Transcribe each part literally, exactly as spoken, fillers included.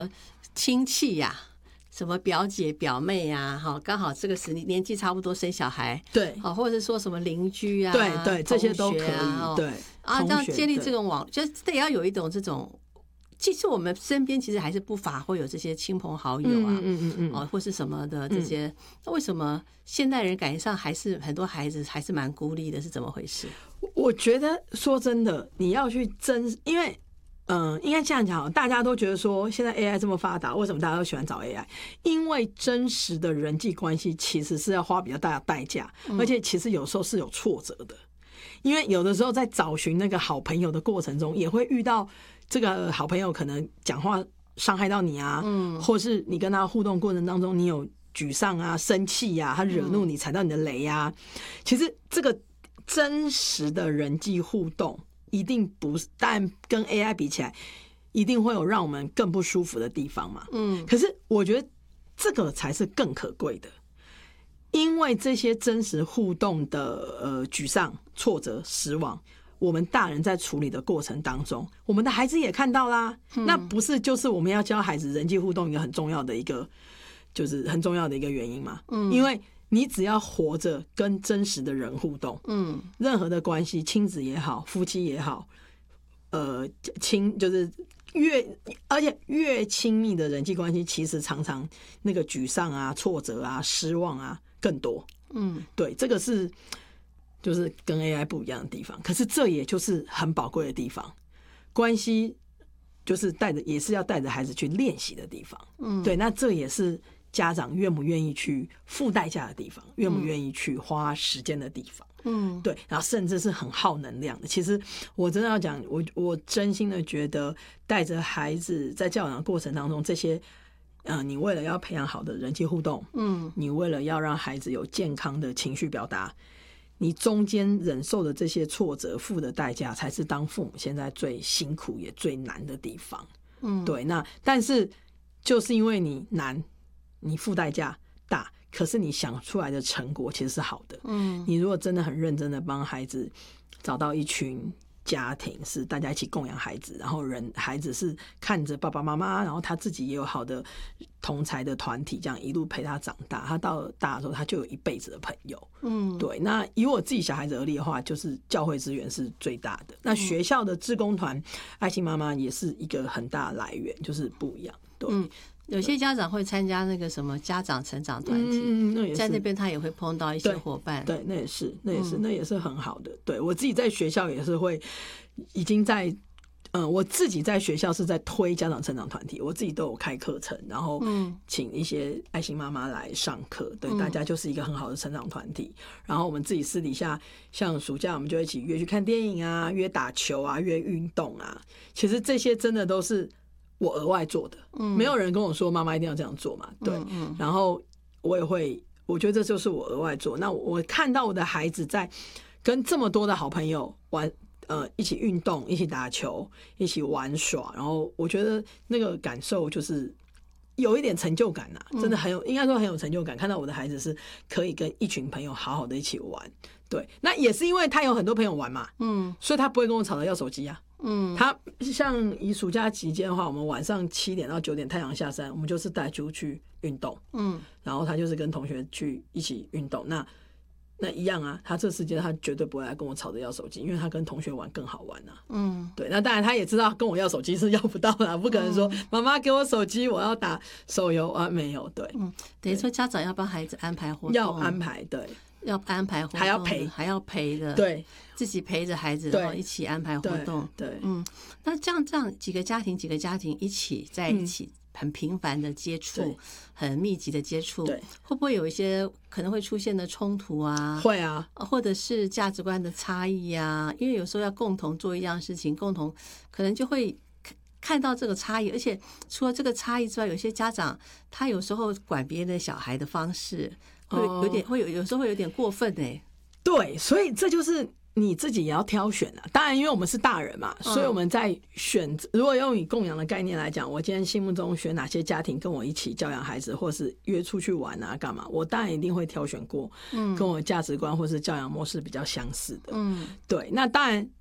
亲戚呀、啊。什么表姐表妹啊，哈，刚好这个时年纪差不多生小孩， 对， 好，或者是说什么邻居啊， 对对，这些都可以， 啊、 对啊，这样建立这种网，就是这也要有一种这种。其实我们身边其实还是不乏会有这些亲朋好友啊， 嗯嗯嗯哦，或是什么的这些。那、嗯、为什么现代人感觉上还是很多孩子还是蛮孤立的？是怎么回事？ 我觉得说真的，你要去真，因为。嗯，应该这样讲，大家都觉得说现在 A I 这么发达，为什么大家都喜欢找 A I？ 因为真实的人际关系其实是要花比较大的代价，而且其实有时候是有挫折的。因为有的时候在找寻那个好朋友的过程中，也会遇到这个好朋友可能讲话伤害到你啊，嗯，或是你跟他互动过程当中，你有沮丧啊、生气啊，他惹怒你、踩到你的雷啊。其实这个真实的人际互动。一定不是，但跟 A I 比起来，一定会有让我们更不舒服的地方嘛。嗯，可是我觉得这个才是更可贵的，因为这些真实互动的呃沮丧、挫折、失望，我们大人在处理的过程当中，我们的孩子也看到啦。嗯、那不是就是我们要教孩子人际互动一个很重要的一个，就是很重要的一个原因嘛。嗯，因为。你只要活着跟真实的人互动，嗯，任何的关系，亲子也好，夫妻也好，呃，亲就是越而且越亲密的人际关系，其实常常那个沮丧啊、挫折啊、失望啊更多，嗯，对，这个是就是跟 A I 不一样的地方。可是这也就是很宝贵的地方，关系就是带着也是要带着孩子去练习的地方，嗯，对，那这也是。家长愿不愿意去付代价的地方，愿不愿意去花时间的地方，嗯，对，然后甚至是很耗能量的。其实我真的要讲，我我真心的觉得，带着孩子在教养的过程当中，这些，呃，你为了要培养好的人际互动，嗯，你为了要让孩子有健康的情绪表达，你中间忍受的这些挫折、付的代价，才是当父母现在最辛苦也最难的地方，嗯，对。那但是就是因为你难。你付代价大，可是你想出来的成果其实是好的。嗯，你如果真的很认真的帮孩子找到一群家庭，是大家一起供养孩子，然后人孩子是看着爸爸妈妈，然后他自己也有好的同才的团体，这样一路陪他长大，他到大的时候他就有一辈子的朋友。嗯，对。那以我自己小孩子而立的话，就是教会资源是最大的。那学校的志工团、爱心妈妈也是一个很大的来源，就是不一样。对。嗯， 有些家长会参加那个什么家长成长团体，嗯那在那边他也会碰到一些伙伴， 对，对那也是，那也是，嗯、那也是很好的。对我自己在学校也是会，已经在，嗯，我自己在学校是在推家长成长团体，我自己都有开课程，然后请一些爱心妈妈来上课，对、嗯、大家就是一个很好的成长团体。然后我们自己私底下，像暑假我们就一起约去看电影啊，约打球啊，约运动啊。其实这些真的都是。我额外做的，嗯，没有人跟我说妈妈一定要这样做嘛，对，嗯嗯、然后我也会，我觉得这就是我额外做。那我看到我的孩子在跟这么多的好朋友玩，呃，一起运动，一起打球，一起玩耍，然后我觉得那个感受就是有一点成就感呐、啊，真的很有，应该说很有成就感。看到我的孩子是可以跟一群朋友好好的一起玩，对，那也是因为他有很多朋友玩嘛，嗯，所以他不会跟我吵着要手机啊。嗯，他像以暑假期间的话，我们晚上七点到九点太阳下山，我们就是带猪去运动，嗯，然后他就是跟同学去一起运动，那那一样啊，他这时间他绝对不会来跟我吵着要手机，因为他跟同学玩更好玩啊，嗯，对，那当然他也知道跟我要手机是要不到的，不可能说妈妈、嗯、给我手机，我要打手游啊，没有，对， 嗯，等于说家长要帮孩子安排活动， 要安排，对。 要安排活动， 还要陪， 还要陪的， 对， 自己陪着孩子，然后一起安排活动， 对，对嗯，那这样这样几个家庭，几个家庭一起在一起，很频繁的接触，嗯、很密集的接触， 对， 会不会有一些可能会出现的冲突啊？ 会啊， 或者是价值观的差异啊？因为有时候要共同做一样事情，共同可能就会看到这个差异，而且除了这个差异之外，有些家长他有时候管别人的小孩的方式。会有点会有有时候会有点过分哎、欸， 对，所以这就是你自己也要挑选啊。当然，因为我们是大人嘛，所以我们在选择。如果用以供养的概念来讲，我今天心目中选哪些家庭跟我一起教养孩子，或是约出去玩啊，干嘛？我当然一定会挑选过，跟我价值观或是教养模式比较相似的。嗯，对。那当然，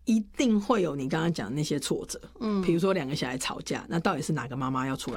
一定会有你刚刚讲的那些挫折，嗯，比如说两个小孩吵架，那到底是哪个妈妈要出来